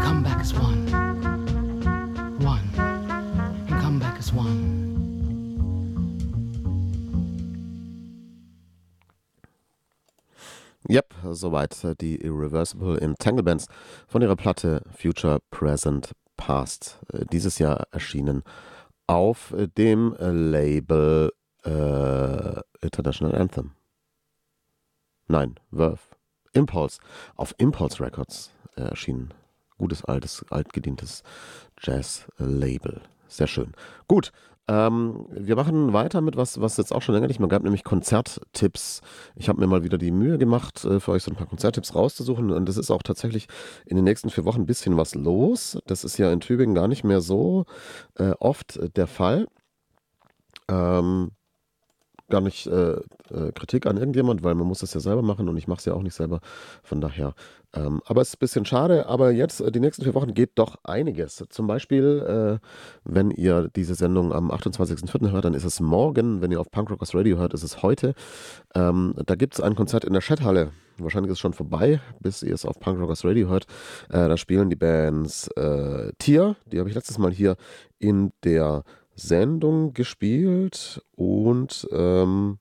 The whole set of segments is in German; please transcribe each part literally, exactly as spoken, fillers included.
come back as one. One, and come back as one. Yep, soweit die Irreversible Entanglements von ihrer Platte Future, Present, Past. Dieses Jahr erschienen auf dem Label äh, International Anthem. Nein, Verve. Impulse. Auf Impulse Records äh, erschienen. Gutes, altes, altgedientes Jazz-Label. Sehr schön. Gut. Ähm, wir machen weiter mit was, was jetzt auch schon länger nicht mehr gab, nämlich Konzerttipps. Ich habe mir mal wieder die Mühe gemacht, äh, für euch so ein paar Konzerttipps rauszusuchen, und das ist auch tatsächlich in den nächsten vier Wochen ein bisschen was los. Das ist ja in Tübingen gar nicht mehr so äh, oft äh, der Fall. Ähm, gar nicht äh, äh, Kritik an irgendjemand, weil man muss das ja selber machen und ich mache es ja auch nicht selber. Von daher. Ähm, aber es ist ein bisschen schade, aber jetzt, äh, die nächsten vier Wochen geht doch einiges. Zum Beispiel, äh, wenn ihr diese Sendung am achtundzwanzigsten vierten hört, dann ist es morgen. Wenn ihr auf Punkrockers Radio hört, ist es heute. Ähm, da gibt es ein Konzert in der Chat-Halle. Wahrscheinlich ist es schon vorbei, bis ihr es auf Punkrockers Radio hört. Äh, da spielen die Bands äh, Tier, die habe ich letztes Mal hier in der Sendung gespielt, und ähm,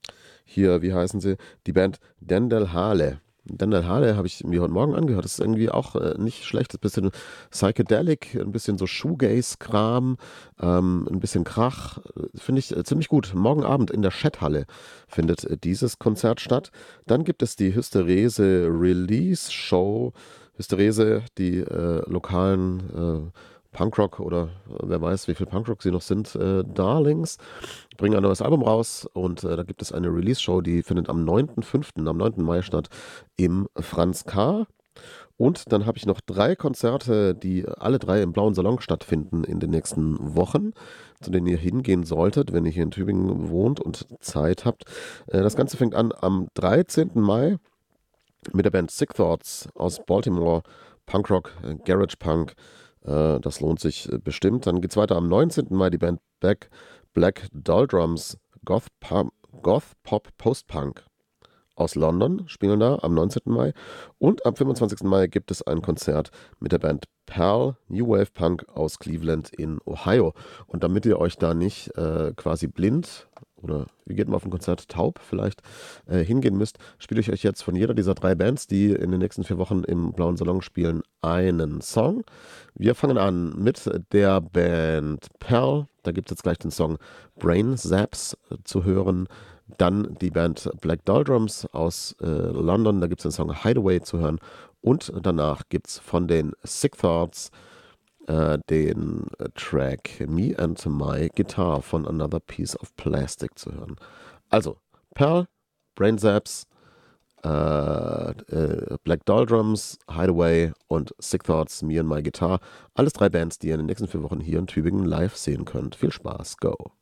hier, wie heißen sie? Die Band Dendel Hale. Dendel Hale habe ich mir heute Morgen angehört. Das ist irgendwie auch äh, nicht schlecht. Das ist ein bisschen Psychedelic, ein bisschen so Shoegaze-Kram, ähm, ein bisschen Krach. Finde ich äh, ziemlich gut. Morgen Abend in der Chat-Halle findet äh, dieses Konzert statt. Dann gibt es die Hysterese Release-Show. Hysterese, die äh, lokalen äh, Punkrock oder äh, wer weiß, wie viel Punkrock sie noch sind, äh, Darlings, bringen ein neues Album raus, und äh, da gibt es eine Release-Show, die findet am neunten fünften, am neunten Mai statt im Franz K. Und dann habe ich noch drei Konzerte, die alle drei im Blauen Salon stattfinden in den nächsten Wochen, zu denen ihr hingehen solltet, wenn ihr hier in Tübingen wohnt und Zeit habt. Äh, das Ganze fängt an am dreizehnten Mai mit der Band Sick Thoughts aus Baltimore, Punkrock, äh, Garage Punk. Das lohnt sich bestimmt. Dann geht es weiter am neunzehnten Mai, die Band Black, Black Doldrums, Goth, Goth Pop Post-Punk aus London, spielen da am neunzehnten Mai. Und am fünfundzwanzigsten Mai gibt es ein Konzert mit der Band Pearl, New Wave Punk aus Cleveland in Ohio. Und damit ihr euch da nicht äh, quasi blind oder wie geht man auf ein Konzert, taub vielleicht, äh, hingehen müsst, spiele ich euch jetzt von jeder dieser drei Bands, die in den nächsten vier Wochen im Blauen Salon spielen, einen Song. Wir fangen an mit der Band Pearl. Da gibt es jetzt gleich den Song Brain Zaps äh, zu hören. Dann die Band Black Doldrums aus äh, London. Da gibt es den Song Hideaway zu hören. Und danach gibt es von den Sick Thoughts äh, den Track Me and My Guitar von Another Piece of Plastic zu hören. Also Pearl, Brain Zaps, äh, äh, Black Doldrums, Hideaway und Sick Thoughts, Me and My Guitar. Alles drei Bands, die ihr in den nächsten vier Wochen hier in Tübingen live sehen könnt. Viel Spaß, go!